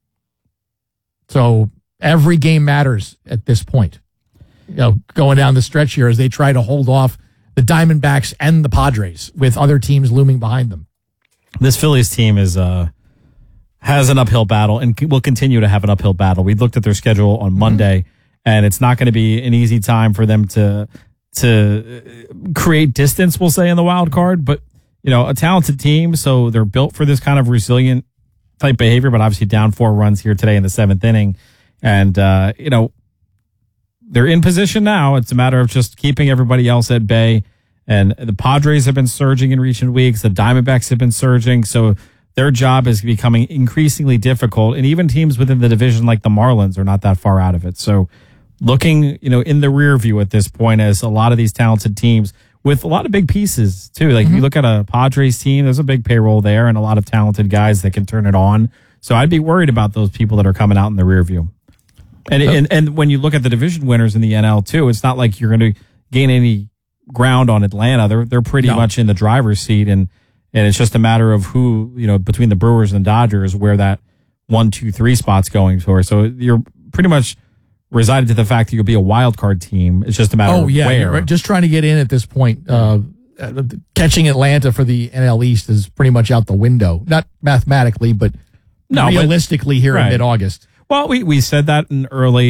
So every game matters at this point, going down the stretch here as they try to hold off the Diamondbacks and the Padres with other teams looming behind them. This Phillies team has an uphill battle and will continue to have an uphill battle. We looked at their schedule on Monday, and it's not going to be an easy time for them to create distance, we'll say, in the wild card. But, a talented team, so they're built for this kind of resilient type behavior, but obviously down 4 runs here today in the 7th inning. And, they're in position now. It's a matter of just keeping everybody else at bay. And the Padres have been surging in recent weeks. The Diamondbacks have been surging. So their job is becoming increasingly difficult. And even teams within the division like the Marlins are not that far out of it. So looking, in the rear view at this point as a lot of these talented teams with a lot of big pieces too. Like if you look at a Padres team, there's a big payroll there and a lot of talented guys that can turn it on. So I'd be worried about those people that are coming out in the rear view. And when you look at the division winners in the NL too, it's not like you're going to gain any ground on Atlanta. They're pretty much in the driver's seat, and it's just a matter of who, between the Brewers and Dodgers, where that 1, 2, 3 spot's going for. So you're pretty much resided to the fact that you'll be a wild card team. It's just a matter of where. Right. Just trying to get in at this point. Catching Atlanta for the NL East is pretty much out the window. Not mathematically, but realistically here in mid-August. Well, we said that in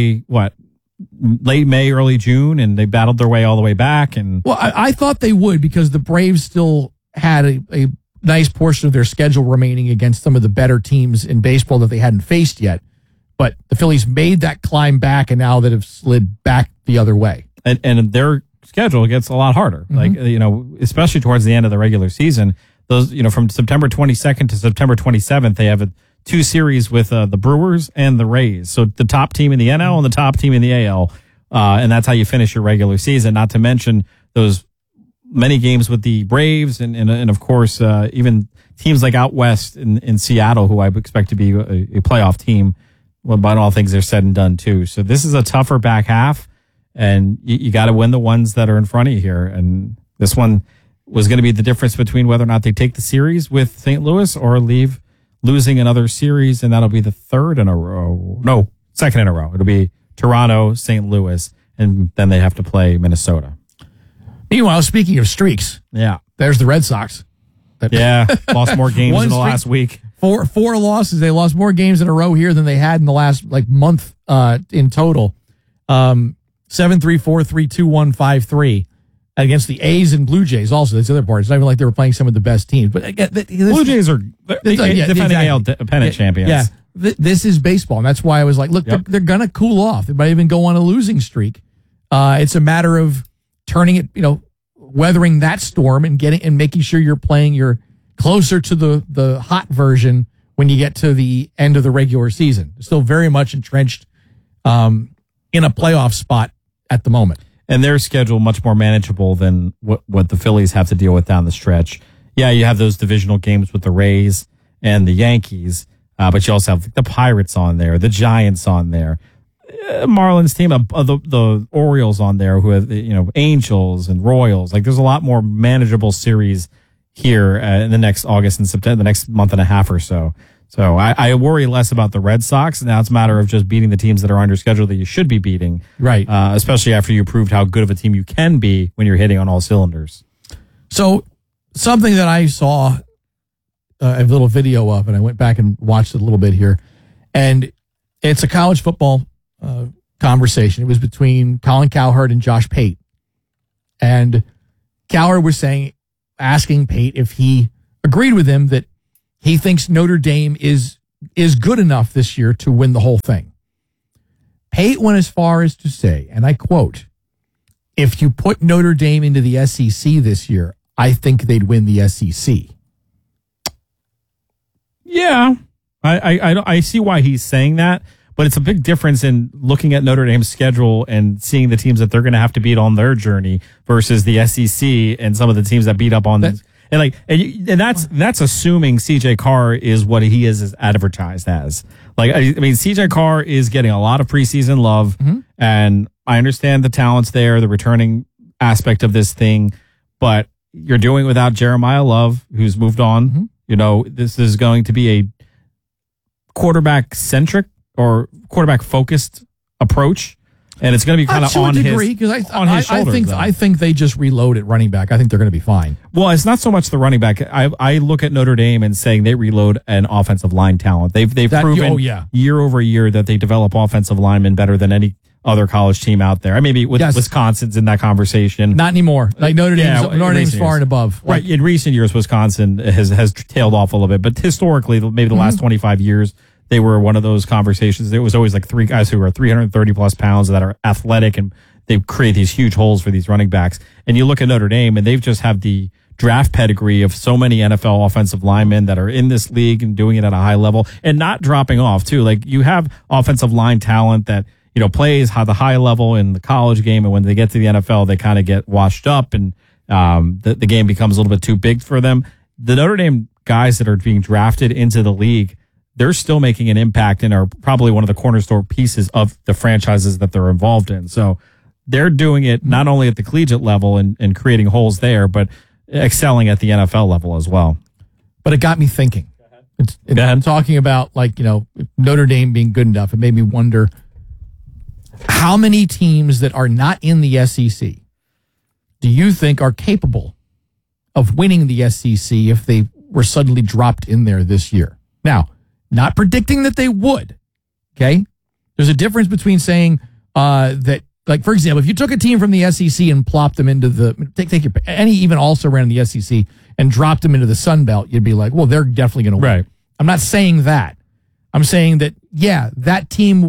late May, early June, and they battled their way all the way back. And well, I thought they would, because the Braves still had a nice portion of their schedule remaining against some of the better teams in baseball that they hadn't faced yet. But the Phillies made that climb back, and now that have slid back the other way. And their schedule gets a lot harder. Like, especially towards the end of the regular season, those, from September 22nd to September 27th, they have 2 series with the Brewers and the Rays. So the top team in the NL and the top team in the AL. And that's how you finish your regular season. Not to mention those many games with the Braves and of course, even teams like out west in Seattle, who I expect to be a playoff team. Well, by all things are said and done too. So this is a tougher back half, and you got to win the ones that are in front of you here. And this one was going to be the difference between whether or not they take the series with St. Louis or leave losing another series, and that'll be the second in a row. It'll be Toronto, St. Louis, and then they have to play Minnesota. Meanwhile, speaking of streaks, there's the Red Sox. Lost more games in the last week. Four losses. They lost more games in a row here than they had in the last month in total. 7-3, 4-3, 2-1, 5-3. Against the A's and Blue Jays also. That's the other part. It's not even like they were playing some of the best teams. But again, Blue Jays are defending AL pennant champions. Yeah, this is baseball. And that's why I was like, look, they're going to cool off. They might even go on a losing streak. It's a matter of turning it, weathering that storm and making sure you're playing your closer to the hot version when you get to the end of the regular season. Still very much entrenched in a playoff spot at the moment. And their schedule much more manageable than what the Phillies have to deal with down the stretch. Yeah, you have those divisional games with the Rays and the Yankees, but you also have the Pirates on there, the Giants on there, Marlins team, the Orioles on there, who have Angels and Royals. Like, there's a lot more manageable series here in the next August and September, the next month and a half or so. So I worry less about the Red Sox. Now it's a matter of just beating the teams that are under schedule that you should be beating. Right. Especially after you proved how good of a team you can be when you're hitting on all cylinders. So something that I saw a little video of, and I went back and watched it a little bit here, and it's a college football conversation. It was between Colin Cowherd and Josh Pate. And Cowherd was asking Pate if he agreed with him that he thinks Notre Dame is good enough this year to win the whole thing. Pate went as far as to say, and I quote, "If you put Notre Dame into the SEC this year, I think they'd win the SEC." Yeah, I see why he's saying that, but it's a big difference in looking at Notre Dame's schedule and seeing the teams that they're going to have to beat on their journey versus the SEC and some of the teams that beat up on them. And that's assuming CJ Carr is what he is advertised as. CJ Carr is getting a lot of preseason love, and I understand the talents there, the returning aspect of this thing, but you're doing without Jeremiah Love, who's moved on. This is going to be a quarterback centric or quarterback focused approach. And it's going to be kind of on his shoulders. I think they just reload at running back. I think they're going to be fine. Well, it's not so much the running back. I look at Notre Dame and saying they reload an offensive line talent. They've proven year over year that they develop offensive linemen better than any other college team out there. Maybe Wisconsin's in that conversation. Not anymore. Like Notre Dame's far and above. Right. In recent years, Wisconsin has tailed off a little bit, but historically, maybe the last 25 years, they were one of those conversations. There was always like three guys who are 330 plus pounds that are athletic, and they create these huge holes for these running backs. And you look at Notre Dame, and they've just have the draft pedigree of so many NFL offensive linemen that are in this league and doing it at a high level and not dropping off too. Like, you have offensive line talent that, you know, plays the high level in the college game, and when they get to the NFL, they kind of get washed up, and the game becomes a little bit too big for them. The Notre Dame guys that are being drafted into the league, they're still making an impact and are probably one of the cornerstone pieces of the franchises that they're involved in. So they're doing it not only at the collegiate level and creating holes there, but excelling at the NFL level as well. But it got me thinking. I'm talking about, like, you know, Notre Dame being good enough. It made me wonder how many teams that are not in the SEC do you think are capable of winning the SEC if they were suddenly dropped in there this year? Now, not predicting that they would, okay? There's a difference between saying that, like, for example, if you took a team from the SEC and plopped them into even also ran in the SEC and dropped them into the Sun Belt, you'd be like, well, they're definitely going to win. Right. I'm not saying that. I'm saying that, yeah, that team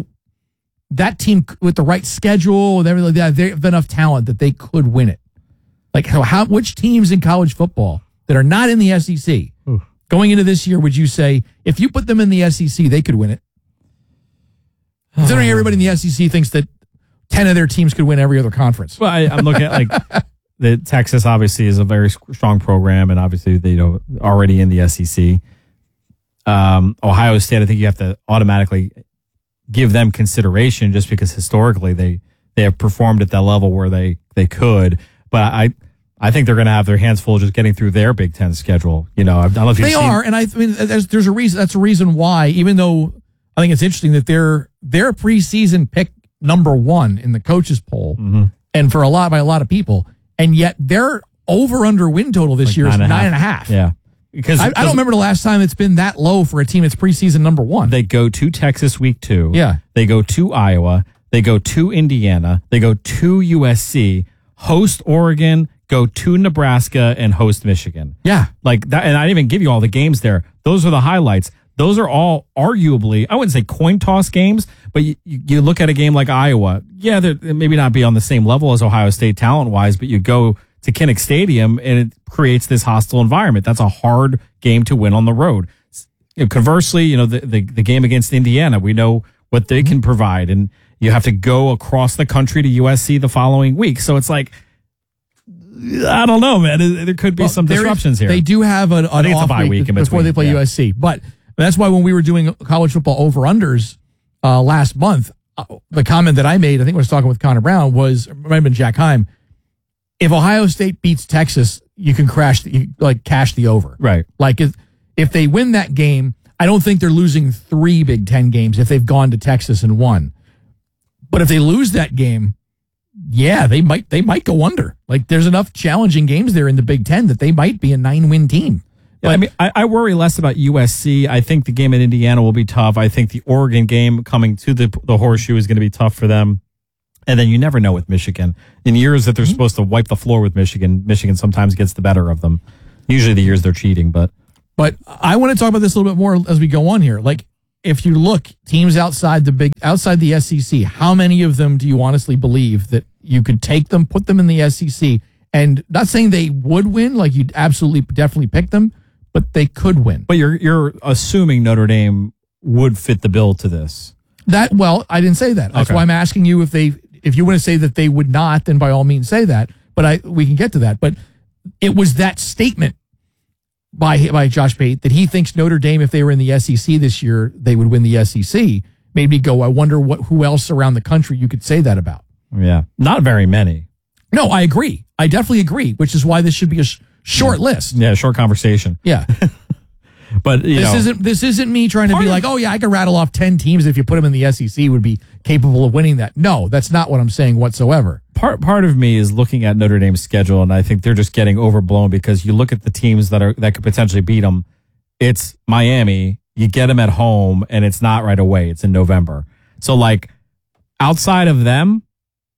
with the right schedule and everything like that, they have enough talent that they could win it. Like, which teams in college football that are not in the SEC going into this year would you say, if you put them in the SEC, they could win it? Considering everybody in the SEC thinks that 10 of their teams could win every other conference. Well, I'm looking at, like, the Texas obviously is a very strong program, and obviously they already in the SEC. Ohio State, I think you have to automatically give them consideration just because historically they have performed at that level where they could. But I think they're going to have their hands full just getting through their Big Ten schedule. You know, I don't know if you've seen. They are, and I mean, there's a reason. That's a reason why. Even though I think it's interesting that they're preseason pick number 1 in the coaches poll, and by a lot of people, and yet their over/under win total this year is 9.5. Yeah, because I don't remember the last time it's been that low for a team that's preseason number 1. They go to Texas week 2. Yeah, they go to Iowa. They go to Indiana. They go to USC. Host Oregon, go to Nebraska, and host Michigan. Yeah. Like that, and I didn't even give you all the games there. Those are the highlights. Those are all arguably, I wouldn't say coin toss games, but you look at a game like Iowa. Yeah, they maybe not be on the same level as Ohio State talent-wise, but you go to Kinnick Stadium, and it creates this hostile environment. That's a hard game to win on the road. Conversely, the game against Indiana, we know what they can provide, and you have to go across the country to USC the following week. So it's like, I don't know, man. There could be some disruptions here. They do have an I think it's a bye week before they play USC. But that's why when we were doing college football over-unders last month, the comment that I made, I think I was talking with Connor Brown, might have been Jack Heim. If Ohio State beats Texas, you can cash the over. Right. Like if they win that game, I don't think they're losing 3 Big Ten games if they've gone to Texas and won. But if they lose that game, yeah, they might go under. Like, there's enough challenging games there in the Big Ten that they might be a 9-win team. But, I mean, I worry less about USC. I think the game at Indiana will be tough. I think the Oregon game coming to the Horseshoe is going to be tough for them. And then you never know with Michigan. In years that they're supposed to wipe the floor with Michigan, Michigan sometimes gets the better of them. Usually the years they're cheating, but I want to talk about this a little bit more as we go on here. Like, if you look teams outside the SEC, how many of them do you honestly believe that you could take them, put them in the SEC, and not saying they would win, like you'd absolutely definitely pick them, but they could win. But you're assuming Notre Dame would fit the bill to this. I didn't say that. That's why I'm asking you if you want to say that they would not, then by all means say that. But we can get to that. But it was that statement by Josh Pate that he thinks Notre Dame, if they were in the SEC this year, they would win the SEC. Made me go, I wonder who else around the country you could say that about. Yeah, not very many. No, I agree. I definitely agree, which is why this should be a short list. Yeah, short conversation. Yeah. But this isn't me trying to be like, oh yeah, I could rattle off 10 teams if you put them in the SEC would be capable of winning that. No, that's not what I'm saying whatsoever. Part of me is looking at Notre Dame's schedule, and I think they're just getting overblown because you look at the teams that could potentially beat them. It's Miami. You get them at home, and it's not right away. It's in November. So, like, outside of them,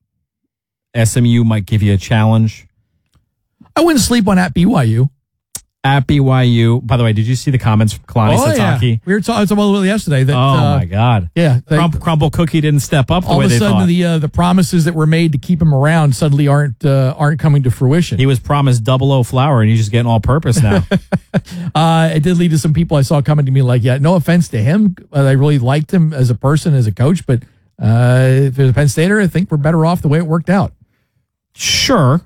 SMU might give you a challenge. I wouldn't sleep on at BYU. at BYU. By the way, did you see the comments from Kalani Sitake? Yeah. We were talking about it yesterday. That, my God. Yeah. Crumble Cookie didn't step up the way they thought. All of a sudden, the promises that were made to keep him around suddenly aren't coming to fruition. He was promised 00 flour, and he's just getting all purpose now. It did lead to some people I saw coming to me like, yeah, no offense to him. I really liked him as a person, as a coach, but if there's a Penn Stater, I think we're better off the way it worked out. Sure.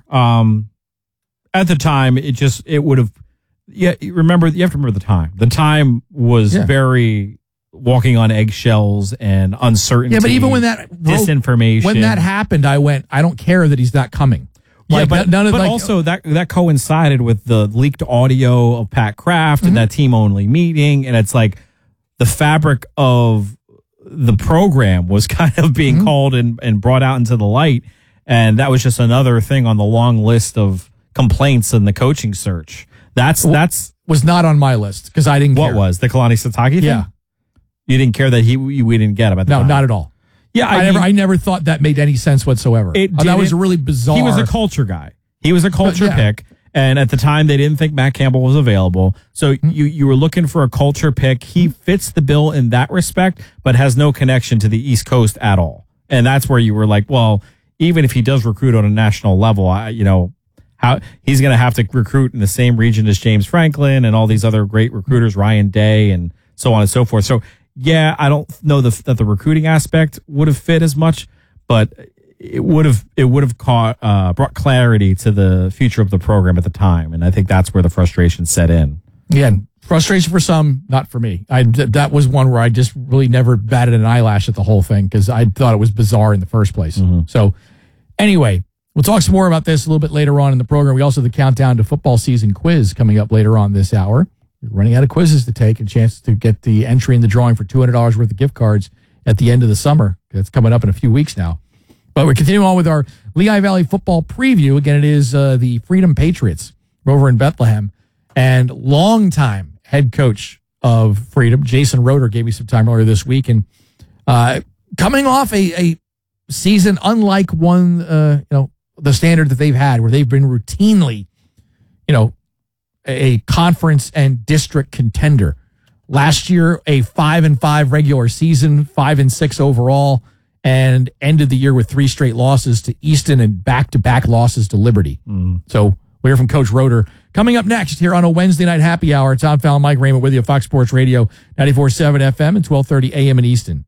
At the time, it would have. Yeah, you have to remember the time. The time was very walking on eggshells and uncertainty. Yeah, but even when that disinformation, when that happened, I went, I don't care that he's not coming. Like, but also that coincided with the leaked audio of Pat Kraft and that team only meeting, and it's like the fabric of the program was kind of being called and brought out into the light, and that was just another thing on the long list of complaints in the coaching search. That's was not on my list because I didn't care. What was the Kalani Sitake thing? Yeah. You didn't care that we didn't get him at the time. No, not at all. Yeah, I never thought that made any sense whatsoever. That was really bizarre. He was a culture guy. He was a culture pick, and at the time they didn't think Matt Campbell was available. So you were looking for a culture pick. He fits the bill in that respect, but has no connection to the East Coast at all. And that's where you were like, well, even if he does recruit on a national level, how he's going to have to recruit in the same region as James Franklin and all these other great recruiters, Ryan Day, and so on and so forth. So, yeah, I don't know that the recruiting aspect would have fit as much, but it would have brought clarity to the future of the program at the time, and I think that's where the frustration set in. Yeah, frustration for some, not for me. That was one where I just really never batted an eyelash at the whole thing because I thought it was bizarre in the first place. So, anyway. We'll talk some more about this a little bit later on in the program. We also have the countdown to football season quiz coming up later on this hour. We're running out of quizzes to take, a chance to get the entry in the drawing for $200 worth of gift cards at the end of the summer. That's coming up in a few weeks now. But we're continuing on with our Lehigh Valley football preview. Again, it is the Freedom Patriots over in Bethlehem. And longtime head coach of Freedom, Jason Roeder, gave me some time earlier this week. And coming off a season unlike one, the standard that they've had, where they've been routinely, a conference and district contender. Last year, a 5-5 regular season, 5-6 overall, and ended the year with 3 straight losses to Easton and back-to-back losses to Liberty. So we'll hear from Coach Roeder coming up next here on a Wednesday night happy hour. Tom Fallon, Mike Raymond with you, Fox Sports Radio, 94.7 FM and 12:30 a.m. in Easton.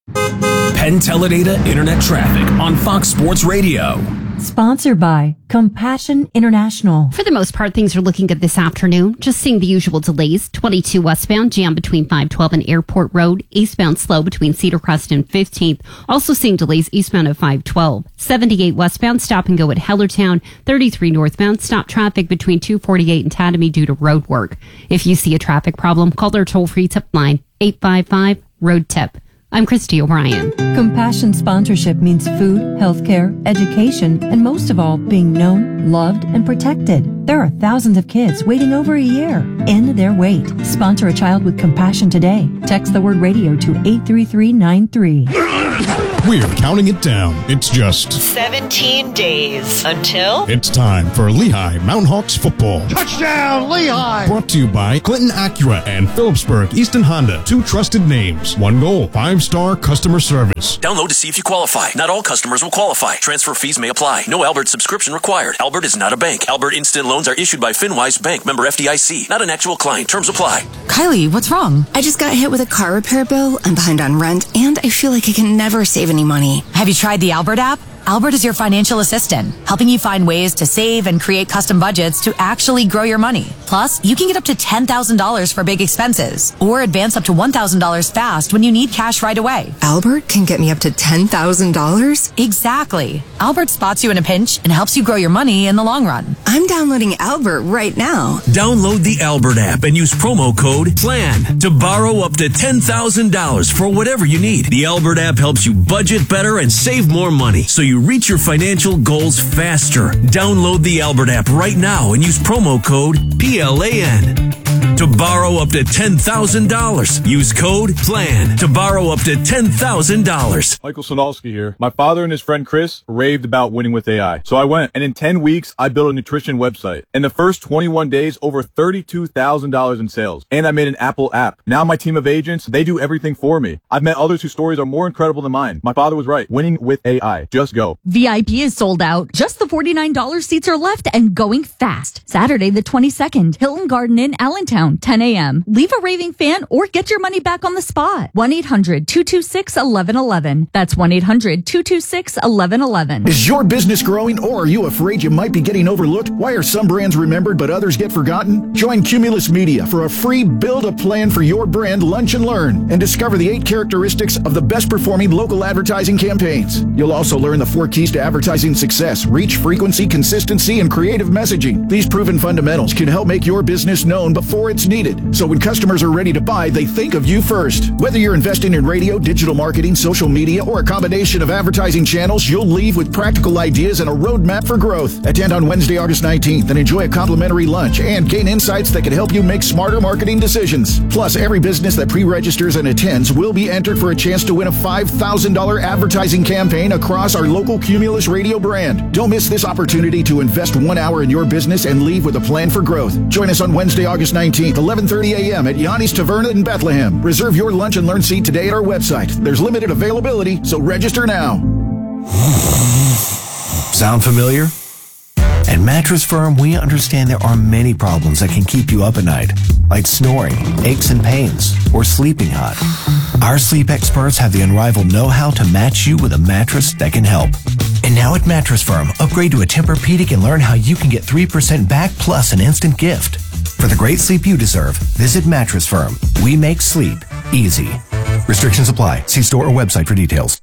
Penn Teledata Internet Traffic on Fox Sports Radio. Sponsored by Compassion International. For the most part, things are looking good this afternoon. Just seeing the usual delays. 22 westbound, jam between 512 and Airport Road. Eastbound, slow between Cedar Crest and 15th. Also seeing delays eastbound at 512. 78 westbound, stop and go at Hellertown. 33 northbound, stop traffic between 248 and Tatamy due to road work. If you see a traffic problem, call their toll-free tip line, 855-ROAD-TIP. I'm Christy O'Brien. Compassion sponsorship means food, healthcare, education, and most of all, being known, loved, and protected. There are thousands of kids waiting over a year. End their wait. Sponsor a child with compassion today. Text the word radio to 83393. We're counting it down. It's just 17 days until it's time for Lehigh Mountain Hawks football. Touchdown, Lehigh! Brought to you by Clinton Acura and Phillipsburg Easton Honda. 2 trusted names. One goal, 5-star customer service. Download to see if you qualify. Not all customers will qualify. Transfer fees may apply. No Albert subscription required. Albert is not a bank. Albert Instant Loans are issued by FinWise Bank, member FDIC. Not an actual client. Terms apply. Kylie, what's wrong? I just got hit with a car repair bill. I'm behind on rent, and I feel like I can never save any money. Have you tried the Albert app? Albert is your financial assistant, helping you find ways to save and create custom budgets to actually grow your money. Plus, you can get up to $10,000 for big expenses or advance up to $1,000 fast when you need cash right away. Albert can get me up to $10,000? Exactly. Albert spots you in a pinch and helps you grow your money in the long run. I'm downloading Albert right now. Download the Albert app and use promo code PLAN to borrow up to $10,000 for whatever you need. The Albert app helps you budget better and save more money, so you reach your financial goals faster. Download the Albert app right now and use promo code PLAN. to borrow up to $10,000. Use code PLAN to borrow up to $10,000. Michael Sonalski here. My father and his friend Chris raved about winning with AI. So I went, and in 10 weeks, I built a nutrition website. In the first 21 days, over $32,000 in sales. And I made an Apple app. Now my team of agents, they do everything for me. I've met others whose stories are more incredible than mine. My father was right. Winning with AI. Just go. VIP is sold out. Just the $49 seats are left and going fast. Saturday the 22nd, Hilton Garden Inn, Allentown, 10 a.m. Leave a raving fan or get your money back on the spot. 1-800-226-1111. That's 1-800-226-1111. Is your business growing, or are you afraid you might be getting overlooked? Why are some brands remembered but others get forgotten? Join Cumulus Media for a free Build a Plan for Your Brand Lunch and Learn and discover the 8 characteristics of the best performing local advertising campaigns. You'll also learn the 4 keys to advertising success: reach, frequency, consistency, and creative messaging. These proven fundamentals can help make your business known before it's needed. So when customers are ready to buy, they think of you first. Whether you're investing in radio, digital marketing, social media, or a combination of advertising channels, you'll leave with practical ideas and a roadmap for growth. Attend on Wednesday, August 19th and enjoy a complimentary lunch and gain insights that can help you make smarter marketing decisions. Plus, every business that pre-registers and attends will be entered for a chance to win a $5,000 advertising campaign across our local Cumulus Radio brand. Don't miss this opportunity to invest 1 hour in your business and leave with a plan for growth. Join us on Wednesday, August 19th, 11:30 a.m. at Yanni's Taverna in Bethlehem. Reserve your lunch and learn seat today at our website. There's limited availability, so register now. Sound familiar? At Mattress Firm, we understand there are many problems that can keep you up at night, like snoring, aches and pains, or sleeping hot. Our sleep experts have the unrivaled know-how to match you with a mattress that can help. And now at Mattress Firm, upgrade to a Tempur-Pedic and learn how you can get 3% back plus an instant gift. For the great sleep you deserve, visit Mattress Firm. We make sleep easy. Restrictions apply. See store or website for details.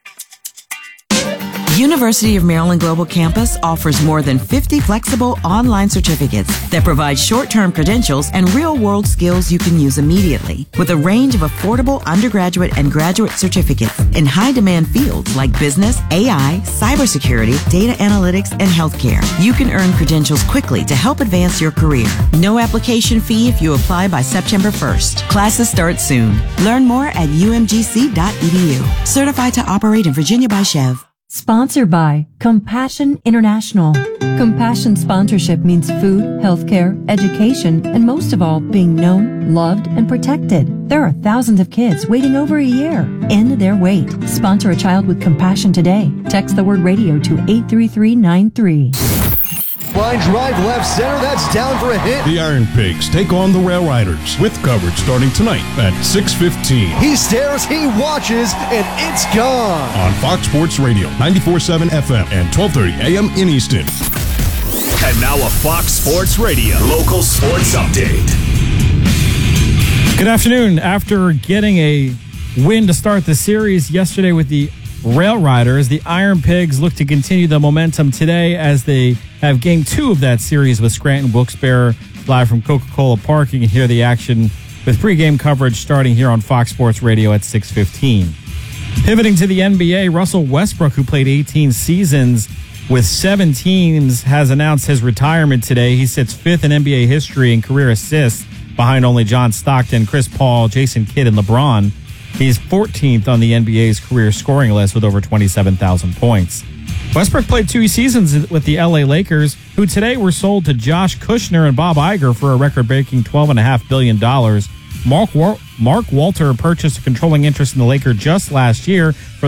University of Maryland Global Campus offers more than 50 flexible online certificates that provide short-term credentials and real-world skills you can use immediately, with a range of affordable undergraduate and graduate certificates in high-demand fields like business, AI, cybersecurity, data analytics, and healthcare. You can earn credentials quickly to help advance your career. No application fee if you apply by September 1st. Classes start soon. Learn more at umgc.edu. Certified to operate in Virginia by Chev. Sponsored by Compassion International. Compassion sponsorship means food, healthcare, education, and most of all, being known, loved, and protected. There are thousands of kids waiting over a year. End their wait. Sponsor a child with compassion today. Text the word radio to 83393. Line drive left center, that's down for a hit. The Iron Pigs take on the Rail Riders with coverage starting tonight at 6:15. He stares, he watches, and it's gone. On Fox Sports Radio, 94.7 FM and 12:30 a.m. in Easton. And now a Fox Sports Radio local sports update. Good afternoon. After getting a win to start the series yesterday with the Rail Riders, the Iron Pigs look to continue the momentum today as they have game 2 of that series with Scranton Wilkes-Barre live from Coca-Cola Park. You can hear the action with pregame coverage starting here on Fox Sports Radio at 6:15. Pivoting to the NBA, Russell Westbrook, who played 18 seasons with 7 teams, has announced his retirement today. He sits 5th in NBA history in career assists behind only John Stockton, Chris Paul, Jason Kidd, and LeBron. He's 14th on the NBA's career scoring list with over 27,000 points. Westbrook played 2 seasons with the LA Lakers, who today were sold to Josh Kushner and Bob Iger for a record-breaking $12.5 billion. Mark Walter purchased a controlling interest in the Lakers just last year for